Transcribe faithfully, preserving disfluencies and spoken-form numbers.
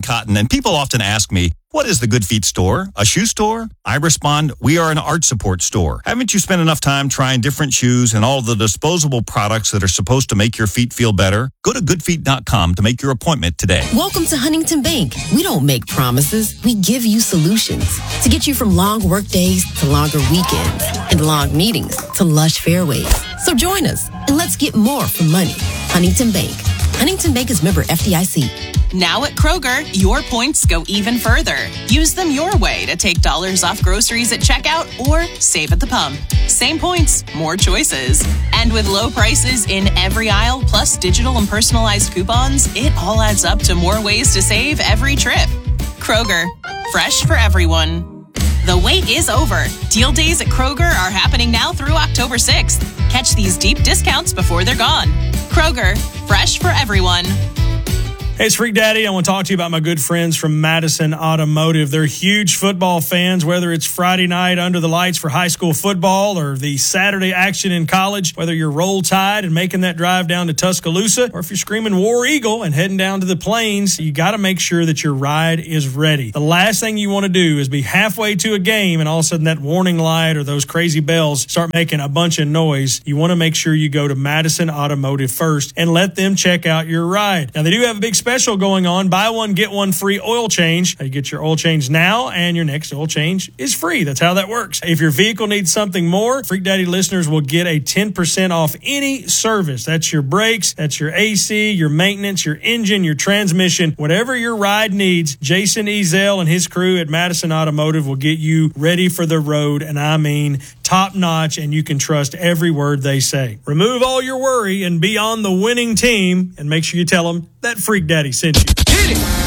Cotton, and people often ask me, what is the Good Feet store? A shoe store? I respond, we are an art support store. Haven't you spent enough time trying different shoes and all the disposable products that are supposed to make your feet feel better? Go to good feet dot com to make your appointment today. Welcome to Huntington Bank. We don't make promises. We give you solutions to get you from long work days to longer weekends and long meetings to lush fairways. So join us and let's get more for money. Huntington Bank. Huntington Bank is member F D I C. Now at Kroger, your points go even further. Use them your way to take dollars off groceries at checkout or save at the pump. Same points, more choices. And with low prices in every aisle, plus digital and personalized coupons, it all adds up to more ways to save every trip. Kroger, fresh for everyone. The wait is over. Deal days at Kroger are happening now through October sixth. Catch these deep discounts before they're gone. Kroger, fresh for everyone. Hey, it's Freak Daddy. I want to talk to you about my good friends from Madison Automotive. They're huge football fans, whether it's Friday night under the lights for high school football or the Saturday action in college, whether you're Roll Tide and making that drive down to Tuscaloosa, or if you're screaming War Eagle and heading down to the Plains, you got to make sure that your ride is ready. The last thing you want to do is be halfway to a game and all of a sudden that warning light or those crazy bells start making a bunch of noise. You want to make sure you go to Madison Automotive first and let them check out your ride. Now, they do have a big special going on. Buy one, get one free oil change. You get your oil change now, and your next oil change is free. That's how that works. If your vehicle needs something more, Freak Daddy listeners will get a ten percent off any service. That's your brakes, that's your A C, your maintenance, your engine, your transmission, whatever your ride needs. Jason Ezel and his crew at Madison Automotive will get you ready for the road, and I mean top notch, and you can trust every word they say. Remove all your worry and be on the winning team, and make sure you tell them that Freak Daddy sent you. Hit it!